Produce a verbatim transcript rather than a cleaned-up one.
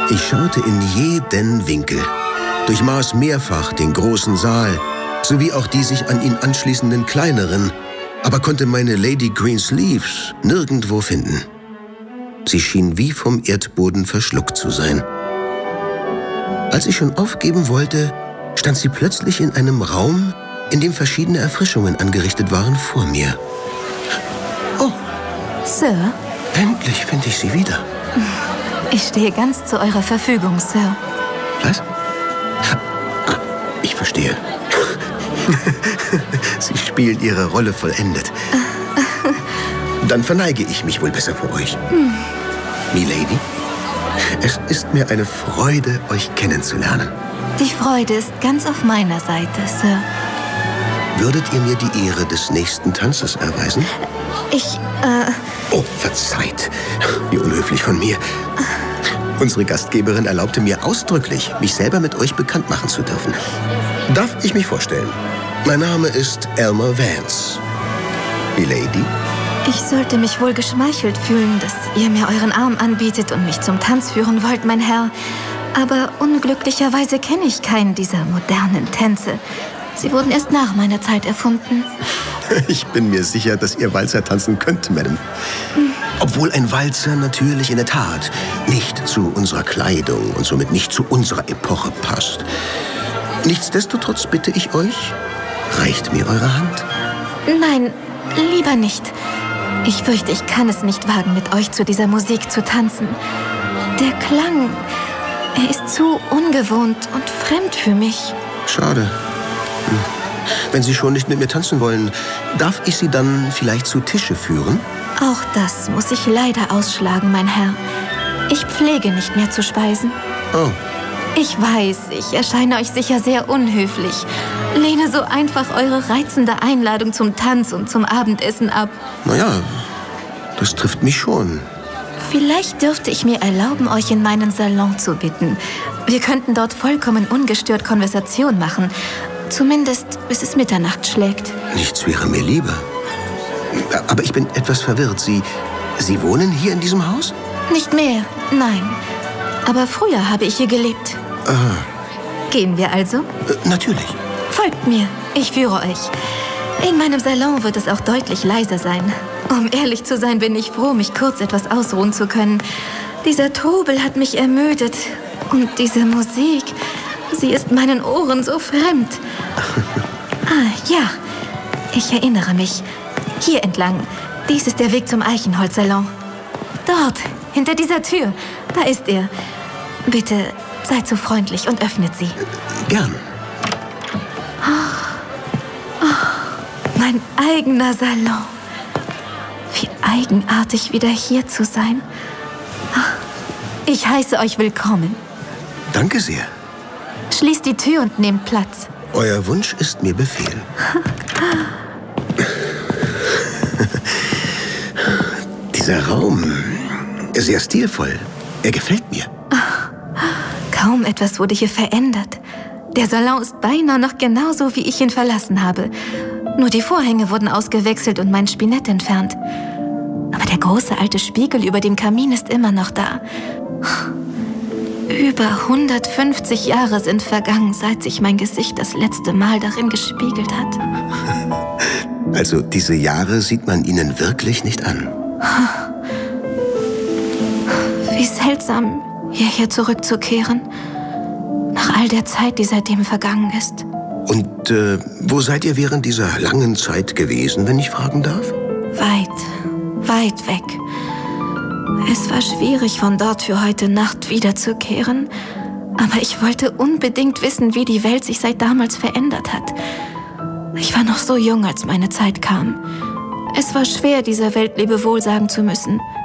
Ich schaute in jeden Winkel, durchmaß mehrfach den großen Saal, sowie auch die sich an ihn anschließenden kleineren, aber konnte meine Lady Greensleeves nirgendwo finden. Sie schien wie vom Erdboden verschluckt zu sein. Als ich schon aufgeben wollte, stand sie plötzlich in einem Raum, in dem verschiedene Erfrischungen angerichtet waren, vor mir. Oh, Sir? Endlich finde ich sie wieder. Ich stehe ganz zu eurer Verfügung, Sir. Was? Ah, ich verstehe. Sie spielen ihre Rolle vollendet. Dann verneige ich mich wohl besser vor euch. Hm. Milady, es ist mir eine Freude, euch kennenzulernen. Die Freude ist ganz auf meiner Seite, Sir. Würdet ihr mir die Ehre des nächsten Tanzes erweisen? Ich, äh... Oh, verzeiht. Wie unhöflich von mir. Unsere Gastgeberin erlaubte mir ausdrücklich, mich selber mit euch bekannt machen zu dürfen. Darf ich mich vorstellen? Mein Name ist Elmer Vance. Milady? Ich sollte mich wohl geschmeichelt fühlen, dass ihr mir euren Arm anbietet und mich zum Tanz führen wollt, mein Herr. Aber unglücklicherweise kenne ich keinen dieser modernen Tänze. Sie wurden erst nach meiner Zeit erfunden. Ich bin mir sicher, dass ihr Walzer tanzen könnt, Madame. Hm. Obwohl ein Walzer natürlich in der Tat nicht zu unserer Kleidung und somit nicht zu unserer Epoche passt. Nichtsdestotrotz bitte ich euch, reicht mir eure Hand? Nein, lieber nicht. Ich fürchte, ich kann es nicht wagen, mit euch zu dieser Musik zu tanzen. Der Klang, er ist zu ungewohnt und fremd für mich. Schade. Wenn Sie schon nicht mit mir tanzen wollen, darf ich Sie dann vielleicht zu Tische führen? Auch das muss ich leider ausschlagen, mein Herr. Ich pflege nicht mehr zu speisen. Oh. Ich weiß, ich erscheine euch sicher sehr unhöflich. Lehne so einfach eure reizende Einladung zum Tanz und zum Abendessen ab. Naja, das trifft mich schon. Vielleicht dürfte ich mir erlauben, euch in meinen Salon zu bitten. Wir könnten dort vollkommen ungestört Konversation machen. Zumindest, bis es Mitternacht schlägt. Nichts wäre mir lieber. Aber ich bin etwas verwirrt. Sie, Sie wohnen hier in diesem Haus? Nicht mehr, nein. Aber früher habe ich hier gelebt. Aha. Gehen wir also? Äh, natürlich. Folgt mir, ich führe euch. In meinem Salon wird es auch deutlich leiser sein. Um ehrlich zu sein, bin ich froh, mich kurz etwas ausruhen zu können. Dieser Trubel hat mich ermüdet. Und diese Musik, sie ist meinen Ohren so fremd. Ah, ja, ich erinnere mich. Hier entlang. Dies ist der Weg zum Eichenholzsalon. Dort, hinter dieser Tür. Da ist er. Bitte, seid so freundlich und öffnet sie. Gern. Oh, oh, mein eigener Salon. Wie eigenartig, wieder hier zu sein. Ich heiße euch willkommen. Danke sehr. Schließt die Tür und nehmt Platz. Euer Wunsch ist mir Befehl. Dieser Raum, sehr stilvoll. Er gefällt mir. Kaum etwas wurde hier verändert. Der Salon ist beinahe noch genauso, wie ich ihn verlassen habe. Nur die Vorhänge wurden ausgewechselt und mein Spinett entfernt. Aber der große alte Spiegel über dem Kamin ist immer noch da. Über hundertfünfzig Jahre sind vergangen, seit sich mein Gesicht das letzte Mal darin gespiegelt hat. Also diese Jahre sieht man Ihnen wirklich nicht an. Wie seltsam, hierher zurückzukehren. Nach all der Zeit, die seitdem vergangen ist. Und äh, wo seid ihr während dieser langen Zeit gewesen, wenn ich fragen darf? Weit, weit weg. Es war schwierig, von dort für heute Nacht wiederzukehren. Aber ich wollte unbedingt wissen, wie die Welt sich seit damals verändert hat. Ich war noch so jung, als meine Zeit kam. Es war schwer, dieser Welt Lebewohl sagen zu müssen.